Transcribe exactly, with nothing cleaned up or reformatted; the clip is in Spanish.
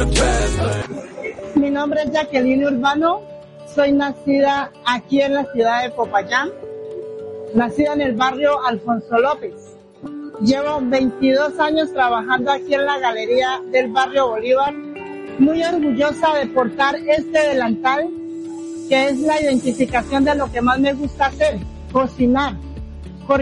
Mi nombre es Jacqueline Urbano, soy nacida aquí en la ciudad de Popayán, nacida en el barrio Alfonso López. Llevo veintidós años trabajando aquí en la galería del barrio Bolívar, muy orgullosa de portar este delantal, que es la identificación de lo que más me gusta hacer, cocinar.